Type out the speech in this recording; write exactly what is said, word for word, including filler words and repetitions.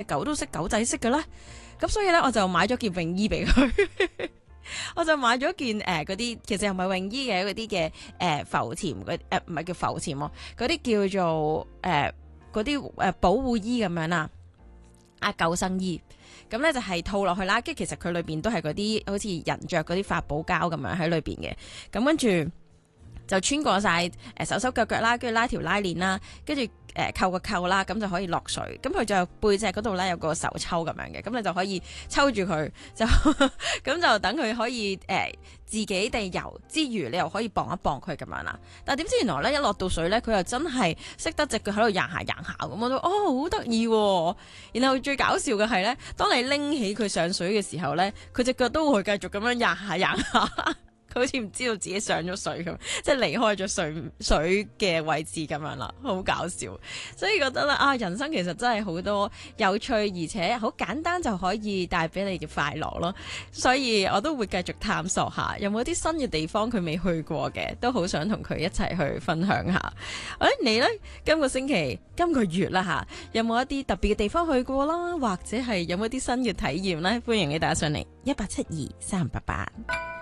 狗都識狗仔式嘅咧？咁所以咧，我就買咗件泳衣俾佢。我就買咗件誒嗰啲，其實又唔係泳衣嘅嗰啲嘅誒浮潛嗰誒唔係叫浮潛喎，嗰啲叫做誒嗰啲誒保護衣咁樣啦，啊救生衣。咁咧就係套落去啦，跟住其實佢裏邊都係嗰啲好似人着嗰啲發泡膠咁樣喺裏邊嘅，咁跟住就穿過晒誒手手腳腳啦，跟住拉條拉鏈啦，跟住誒扣個扣啦，咁就可以落水。咁佢就背脊嗰度咧有個手抽咁樣嘅，咁你就可以抽住佢，就咁就等佢可以誒、呃、自己地游之餘，你又可以綁一綁佢咁樣啦。但係點知原來咧一落到水咧，佢又真係識得隻腳喺度掗下掗下咁，我都哦好得意喎。然後最搞笑嘅係咧，當你拎起佢上水嘅時候咧，佢隻腳都會繼續咁樣掗下掗下。佢好似唔知道自己上咗水咁，即係離開咗水水嘅位置咁樣啦，好搞笑。所以覺得咧啊，人生其實真係好多有趣，而且好簡單就可以帶俾你嘅快樂咯。所以我都會繼續探索下，有冇啲新嘅地方佢未去過嘅，都好想同佢一齊去分享下。誒、哎，你呢？今個星期、今個月啦吓，有冇一啲特別嘅地方去過啦？或者係有冇啲新嘅體驗呢？歡迎你打上嚟一八七二三八八。